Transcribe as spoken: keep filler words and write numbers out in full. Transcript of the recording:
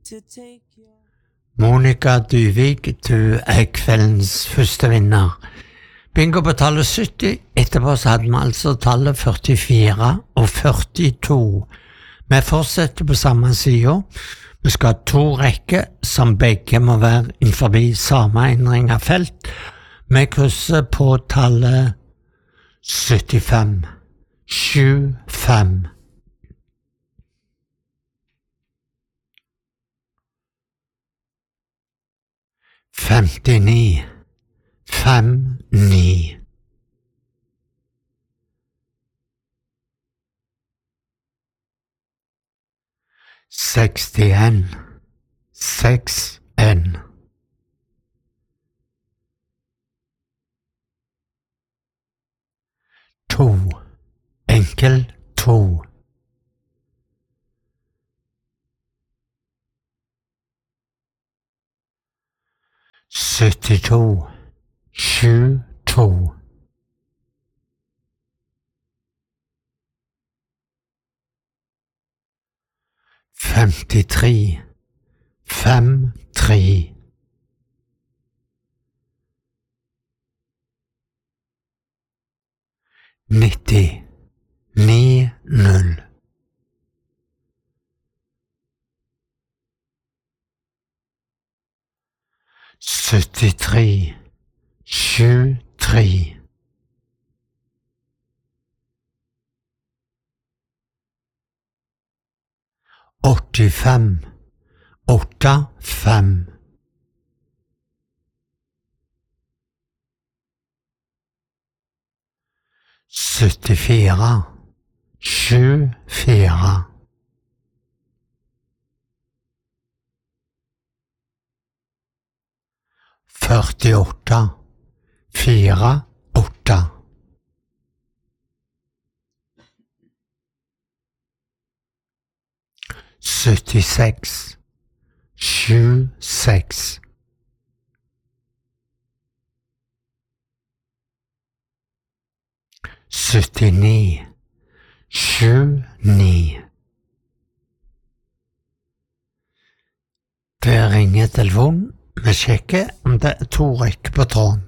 Monica Dyvik, du er kveldens første vinner. Bingo på tallet sytti, etterpå så hadde vi altså tallet førtifire og førtito. Vi fortsetter på samme side. Vi skal ha to rekker som begge må være innenfor samme endring av felt. Vi krysser på tallet syttifem, sju, fem. femtini, fem, ni. sekstien, seks, en. To, enkel, to. syttito, sju, to. femtitre, fem, tre. nitti, ni, null. syttitre, sju, tre. åttifem, åtte, fem. syttifire, sju, fire. førtiåtte, fire, åtte. syttiseks, sju, seks. syttini, sju, ni. Det ringer telefonen. Vi sjekker om det er to rekker på tråden.